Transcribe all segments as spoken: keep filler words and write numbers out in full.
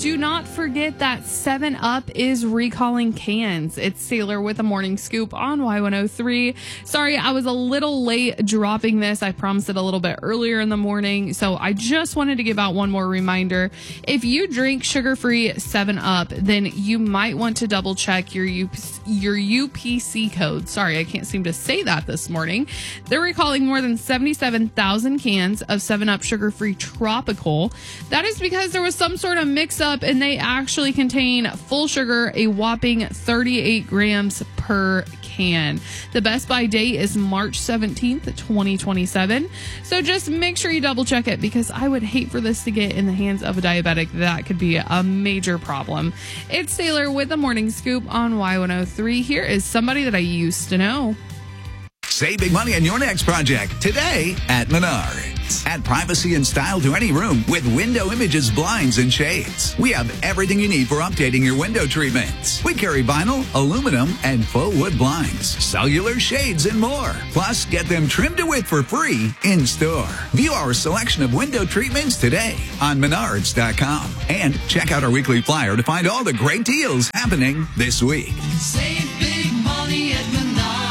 do not forget that seven up is recalling cans. It's Taylor with the Morning Scoop on Y one oh three. Sorry, I was a little late dropping this. I promised it a little bit earlier in the morning, so I just wanted to give out one more reminder. If you drink sugar-free seven up, then you might want to double check your U- your U P C code. Sorry, I can't seem to say that this morning. They're recalling more than seventy-seven thousand cans of seven up sugar-free tropical. That is because there was some sort of mix-up and they actually contain full sugar, a whopping thirty-eight grams per can. The best by date is March seventeenth, twenty twenty-seven. So just make sure you double check it, because I would hate for this to get in the hands of a diabetic. That could be a major problem. It's Taylor with the Morning Scoop on Y one oh three. Here is somebody that I used to know. Save big money on your next project today at Menards. Add privacy and style to any room with Window Images blinds and shades. We have everything you need for updating your window treatments. We carry vinyl, aluminum, and faux wood blinds, cellular shades, and more. Plus, get them trimmed to width for free in store. View our selection of window treatments today on Menards dot com. And check out our weekly flyer to find all the great deals happening this week. Save big money at Menards.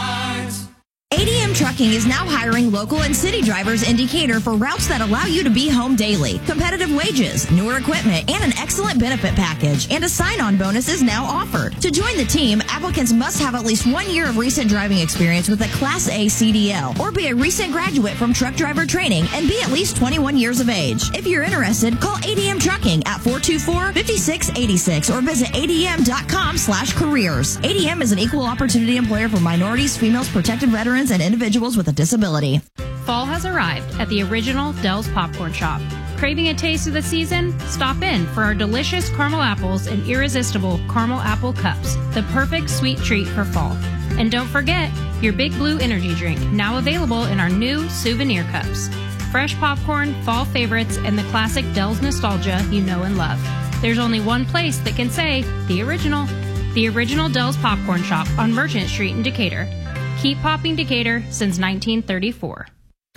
A D M Trucking is now hiring local and city drivers in Decatur for routes that allow you to be home daily. Competitive wages, newer equipment, and an excellent benefit package. And a sign-on bonus is now offered. To join the team, applicants must have at least one year of recent driving experience with a Class A C D L or be a recent graduate from truck driver training and be at least twenty-one years of age. If you're interested, call A D M Trucking at four two four, five six eight six or visit A D M dot com slash careers. A D M is an equal opportunity employer for minorities, females, protected veterans, and individuals with a disability. Fall has arrived at the original Dell's Popcorn Shop. Craving a taste of the season? Stop in for our delicious caramel apples and irresistible caramel apple cups, the perfect sweet treat for fall. And don't forget your Big Blue energy drink, now available in our new souvenir cups. Fresh popcorn, fall favorites, and the classic Dell's nostalgia you know and love. There's only one place that can say the original. The original Dell's Popcorn Shop on Merchant Street in Decatur. Keep popping Decatur since nineteen thirty-four.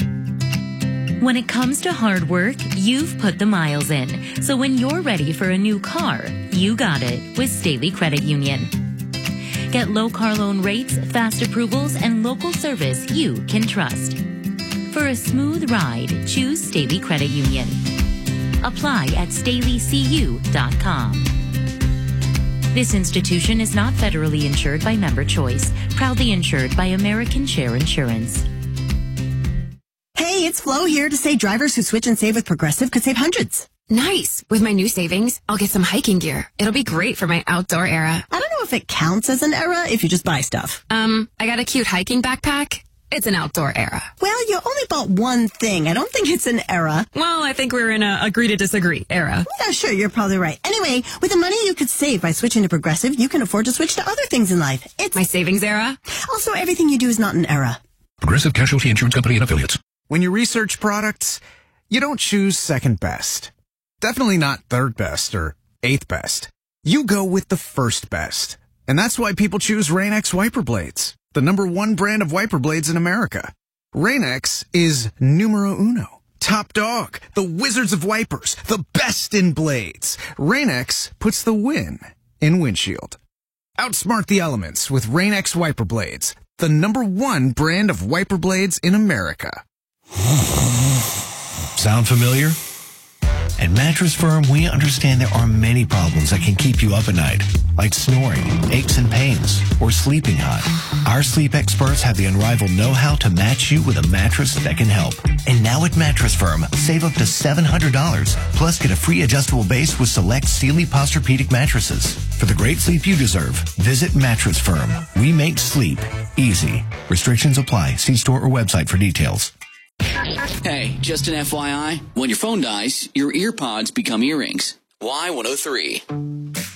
When it comes to hard work, you've put the miles in. So when you're ready for a new car, you got it with Staley Credit Union. Get low car loan rates, fast approvals, and local service you can trust. For a smooth ride, choose Staley Credit Union. Apply at staley c u dot com. This institution is not federally insured by Member Choice. Proudly insured by American Share Insurance. Hey, it's Flo here to say drivers who switch and save with Progressive could save hundreds. Nice. With my new savings, I'll get some hiking gear. It'll be great for my outdoor era. I don't know if it counts as an era if you just buy stuff. Um, I got a cute hiking backpack. It's an outdoor era. Well, you only bought one thing. I don't think it's an era. Well, I think we're in a agree to disagree era. Yeah, sure, you're probably right. Anyway, with the money you could save by switching to Progressive, you can afford to switch to other things in life. It's my savings era. Also, everything you do is not an era. Progressive Casualty Insurance Company and Affiliates. When you research products, you don't choose second best. Definitely not third best or eighth best. You go with the first best. And that's why people choose Rain-X wiper blades, the number one brand of wiper blades in America. Rain-X is numero uno, top dog, the wizards of wipers, the best in blades. Rain-X puts the win in windshield. Outsmart the elements with Rain-X wiper blades, the number one brand of wiper blades in America. Sound familiar? At Mattress Firm, we understand there are many problems that can keep you up at night, like snoring, aches and pains, or sleeping hot. Our sleep experts have the unrivaled know-how to match you with a mattress that can help. And now at Mattress Firm, save up to seven hundred dollars, plus get a free adjustable base with select Sealy Posturepedic mattresses. For the great sleep you deserve, visit Mattress Firm. We make sleep easy. Restrictions apply. See store or website for details. Hey, just an F Y I. When your phone dies, your ear pods become earrings. Y one oh three.